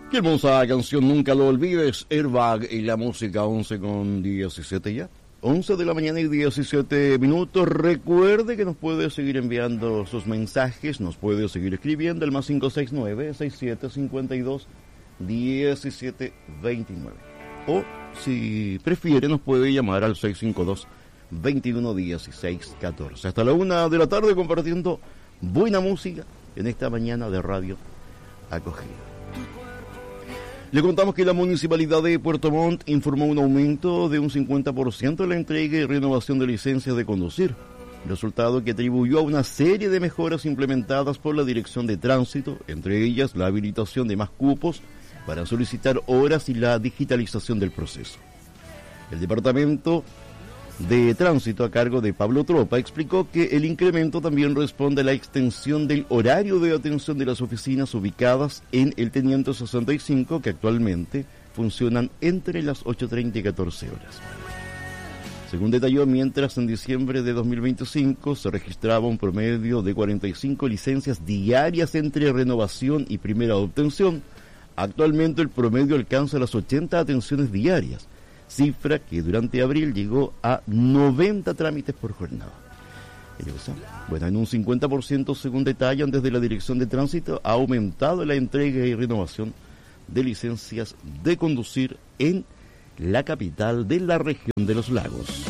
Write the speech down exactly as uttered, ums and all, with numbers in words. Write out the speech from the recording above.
Qué hermosa canción, nunca lo olvides, Airbag y la música, once con diecisiete ya. once de la mañana y diecisiete minutos. Recuerde que nos puede seguir enviando sus mensajes, nos puede seguir escribiendo el más cinco seis nueve, seis siete cinco dos, uno siete dos nueve. O si prefiere nos puede llamar al seis cinco dos, veintiuno dieciséis catorce. Hasta la una de la tarde compartiendo buena música en esta mañana de Radio Acogida. Le contamos que la Municipalidad de Puerto Montt informó un aumento de un cincuenta por ciento en la entrega y renovación de licencias de conducir, resultado que atribuyó a una serie de mejoras implementadas por la Dirección de Tránsito, entre ellas la habilitación de más cupos para solicitar horas y la digitalización del proceso. El Departamento de Tránsito, a cargo de Pablo Tropa, explicó que el incremento también responde a la extensión del horario de atención de las oficinas ubicadas en el Teniente sesenta y cinco, que actualmente funcionan entre las ocho treinta y catorce horas. Según detalló, mientras en diciembre de dos mil veinticinco se registraba un promedio de cuarenta y cinco licencias diarias entre renovación y primera obtención, actualmente el promedio alcanza las ochenta atenciones diarias, cifra que durante abril llegó a noventa trámites por jornada. Bueno, en un cincuenta por ciento, según detallan desde la Dirección de Tránsito, ha aumentado la entrega y renovación de licencias de conducir en la capital de la región de los lagos.